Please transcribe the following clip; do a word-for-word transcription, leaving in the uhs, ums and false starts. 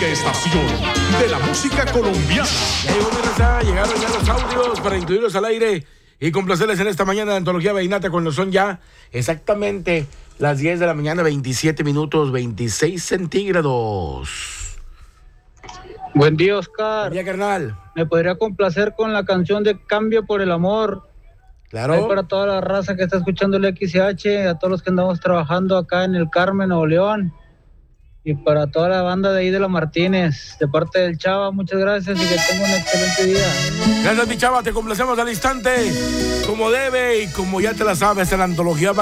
única estación de la música colombiana. Ya llegó mi raza, llegaron ya los audios para incluirlos al aire y complacerles en esta mañana de Antología Vallenata cuando son ya exactamente las diez de la mañana, veintisiete minutos, veintiséis centígrados. Buen día, Oscar. Buen día, carnal. Me podría complacer con la canción de Cambio por el Amor. Claro. Ahí para toda la raza que está escuchando el X C H, a todos los que andamos trabajando acá en el Carmen, Nuevo León. Y para toda la banda de ahí de la Martínez, de parte del Chava, muchas gracias y que tengan un excelente día. Gracias, mi Chava, te complacemos al instante, como debe y como ya te la sabes en la Antología